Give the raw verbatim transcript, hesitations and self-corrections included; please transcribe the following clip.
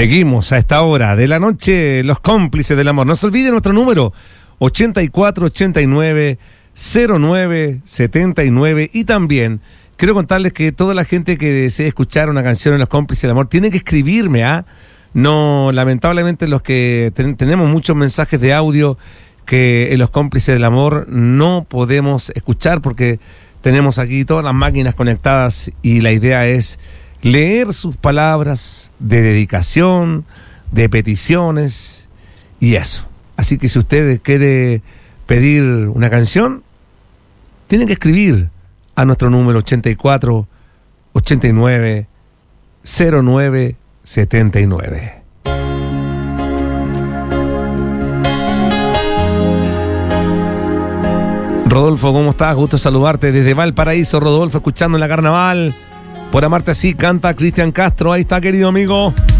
Seguimos a esta hora de la noche, los cómplices del amor. No se olvide nuestro número, ochenta y cuatro ochenta y nueve cero nueve setenta y nueve. Y también quiero contarles que toda la gente que desee escuchar una canción en los cómplices del amor tiene que escribirme, ¿ah? ¿eh? No, lamentablemente los que ten, tenemos muchos mensajes de audio que en los cómplices del amor no podemos escuchar porque tenemos aquí todas las máquinas conectadas y la idea es leer sus palabras de dedicación, de peticiones y eso. Así que si usted quiere pedir una canción, tiene que escribir a nuestro número ochenta y cuatro ochenta y nueve cero nueve setenta y nueve. Rodolfo, ¿cómo estás? Gusto saludarte desde Valparaíso, Rodolfo, escuchando en la Carnaval. Por amarte así, canta Cristian Castro. Ahí está, querido amigo.